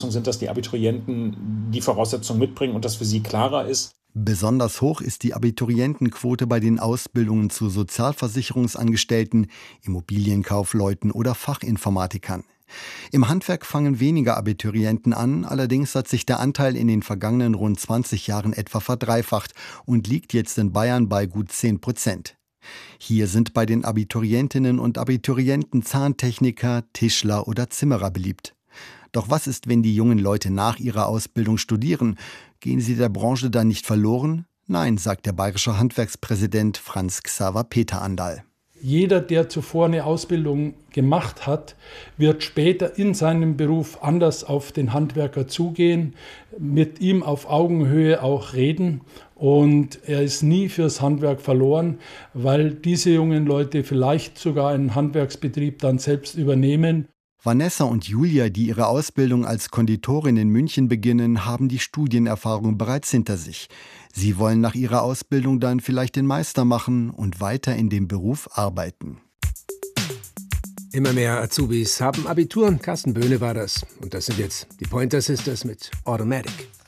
sind, dass die Abiturienten die Voraussetzungen mitbringen und das für sie klarer ist. Besonders hoch ist die Abiturientenquote bei den Ausbildungen zu Sozialversicherungsangestellten, Immobilienkaufleuten oder Fachinformatikern. Im Handwerk fangen weniger Abiturienten an, allerdings hat sich der Anteil in den vergangenen rund 20 Jahren etwa verdreifacht und liegt jetzt in Bayern bei gut 10%. Hier sind bei den Abiturientinnen und Abiturienten Zahntechniker, Tischler oder Zimmerer beliebt. Doch was ist, wenn die jungen Leute nach ihrer Ausbildung studieren? Gehen sie der Branche dann nicht verloren? Nein, sagt der bayerische Handwerkspräsident Franz Xaver Peter Anderl. Jeder, der zuvor eine Ausbildung gemacht hat, wird später in seinem Beruf anders auf den Handwerker zugehen, mit ihm auf Augenhöhe auch reden. Und er ist nie fürs Handwerk verloren, weil diese jungen Leute vielleicht sogar einen Handwerksbetrieb dann selbst übernehmen. Vanessa und Julia, die ihre Ausbildung als Konditorin in München beginnen, haben die Studienerfahrung bereits hinter sich. Sie wollen nach ihrer Ausbildung dann vielleicht den Meister machen und weiter in dem Beruf arbeiten. Immer mehr Azubis haben Abitur. Carsten Böhne war das. Und das sind jetzt die Pointer Sisters mit Automatic.